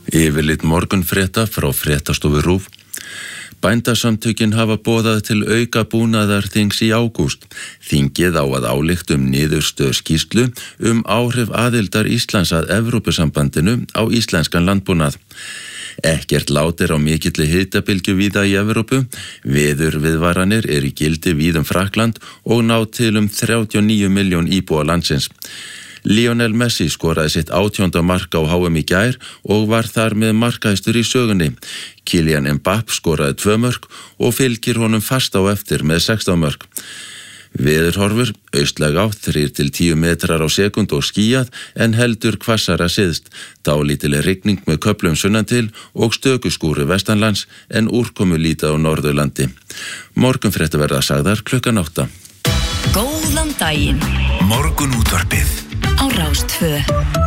Yfirlit morgunfrétta frá fréttastofu RÚV. Bændasamtökin hafa boðað til auka búnaðarþings í ágúst. Þingið á að álykta niðurstöðu skýrslu áhrif aðildar Íslands að Evrópusambandinu á íslenskan landbúnað. Ekkert lát á mikilli hitabylgju víða í Evrópu. Veðurviðvaranir í gildi víða Frakkland og ná til 39 milljón íbúa landsins. Lionel Messi skoraði sitt 18. mark á HM í gær og var þar með markahæstur í sögunni. Kylian Mbappé skoraði 2 mörk og fylgir honum fast á eftir með 16 mörk. Veðurhorfur, austlæg átt 3-10 metrar á sekúndu og skýjað en heldur hvassara syðst. Dálítil rigning með köflum sunnantil og stökuskúri vestanlands en úrkomu lítið á Norðurlandi. Morgunfréttir verða sagðar klukkan 8. Góðan daginn. Morgunútvarpið Á Rás 2.